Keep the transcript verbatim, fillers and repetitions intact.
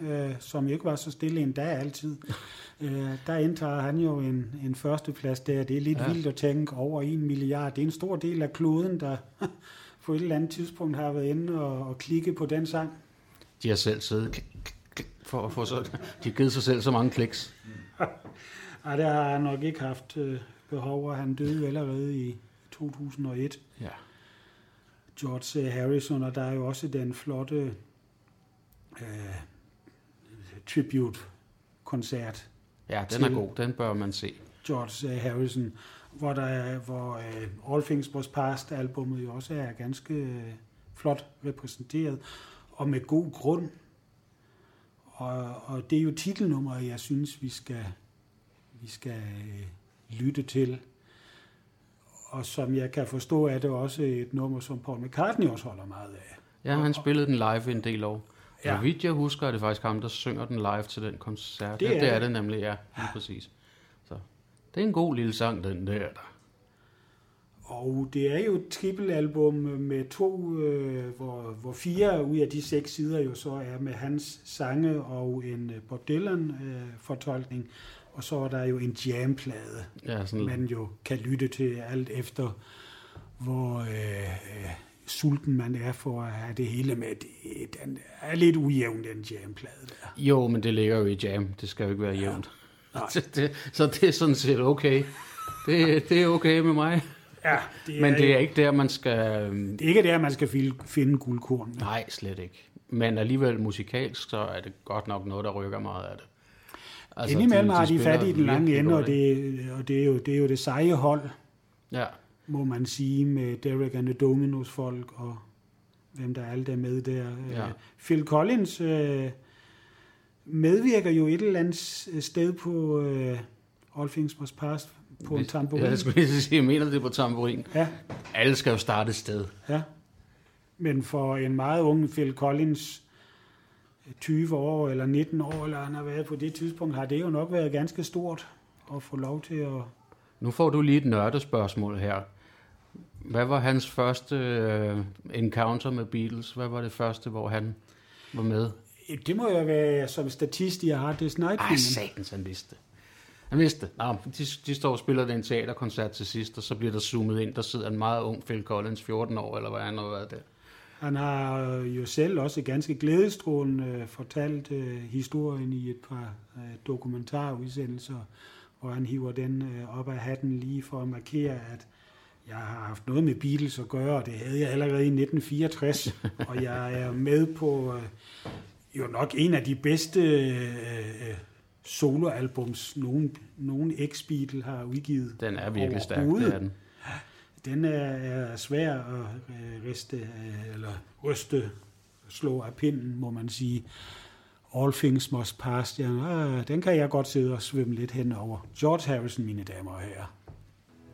øh, som ikke var så stille endda altid, øh, der indtager han jo en, en førsteplads der. Det er lidt ja. vildt at tænke over en milliard. Det er en stor del af kloden, der på et eller andet tidspunkt har været inde og, og klikke på den sang. De har selv siddet for at få så, de har givet sig selv så mange kliks. Ej, det har han nok ikke haft øh, behov, og han døde allerede i to tusind og et. Ja. George Harrison, og der er jo også den flotte øh, tribute-koncert. Ja, den er god. Den bør man se. George Harrison, hvor, der er, hvor uh, All Things Must Pass albumet jo også er ganske uh, flot repræsenteret, og med god grund. Og, og det er jo titelnummer, jeg synes, vi skal, vi skal uh, lytte til. Og som jeg kan forstå, er det også et nummer, som Paul McCartney også holder meget af. Ja, han spillede den live en del år. Ja. Og vidt jeg husker, er det faktisk ham, der synger den live til den koncert. Det er, ja, det, er det nemlig, ja, lige præcis. Så det er en god lille sang, den der. Og det er jo et trippelalbum med to, øh, hvor, hvor fire ud af de seks sider jo så er med hans sange og en Bob Dylan-fortolkning. Øh, og så er der jo en jamplade, ja, sådan man jo kan lytte til alt efter, hvor øh, øh, sulten man er for at have det hele med. Det, den er lidt ujævn, den jamplade der. Jo, men det ligger jo i jam. Det skal jo ikke være jævnt. Ja. det, så det er sådan set okay. Det, det er okay med mig. Ja, det men det er ikke der, man skal... Det er ikke der, man skal finde guldkorn. Nej, slet ikke. Men alligevel musikalsk, så er det godt nok noget, der rykker meget af det. Altså, indimellem de, de har de fat i den lange ende, og, det, og det, er jo, det er jo det seje hold, ja. Må man sige, med Derek and the Dominos folk, og hvem der er alt der med der. Ja. Phil Collins øh, medvirker jo et eller andet sted på øh, All Things Must Pass på en tamburin. Ja, jeg skulle sige, jeg mener det på tamburin. Ja. Alle skal jo starte et sted. Ja, men for en meget ung Phil Collins, tyve år eller nitten år, eller han har været på det tidspunkt, har det jo nok været ganske stort at få lov til at... Nu får du lige et nørdespørgsmål her. Hvad var hans første uh, encounter med Beatles? Hvad var det første, hvor han var med? Det må jo være som statist i Hard Day's Night. Ej, satans, han vidste. Han vidste. Nå, de, de står og spiller en teaterkoncert til sidst, og så bliver der zoomet ind. Der sidder en meget ung Phil Collins, fjorten år, eller hvad han har været der. Han har jo selv også ganske glædestrålende fortalt uh, historien i et par uh, dokumentarudsendelser, hvor han hiver den uh, op af hatten lige for at markere, at jeg har haft noget med Beatles at gøre, og det havde jeg allerede i nitten fireogtres, og jeg er med på uh, jo nok en af de bedste uh, soloalbums, nogen, nogen ex-Beatle har udgivet. Den er virkelig stærk, det er den. Den er svær at riste, eller ryste, slå af pinden, må man sige. All Things Must Pass. Ja, den kan jeg godt sidde og svømme lidt henover. George Harrison, mine damer og herrer.